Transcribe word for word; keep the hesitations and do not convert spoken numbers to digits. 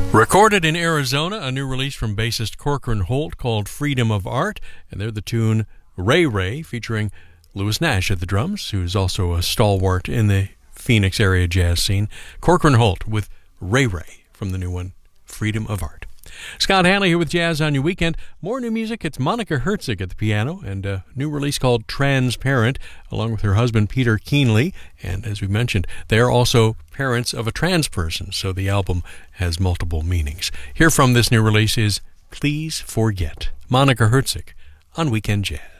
Recorded in Arizona, a new release from bassist Corcoran Holt called Freedom of Art, and they're the tune Ray Ray, featuring Lewis Nash at the drums, who's also a stalwart in the Phoenix area jazz scene. Corcoran Holt with Ray Ray from the new one, Freedom of Art. Scott Hanley here with Jazz on Your Weekend. More new music. It's Monica Herzig at the piano and a new release called Transparent, along with her husband Peter Keenley. And as we mentioned, they are also parents of a trans person, so the album has multiple meanings. Here from this new release is Please Forget, Monica Herzig on Weekend Jazz.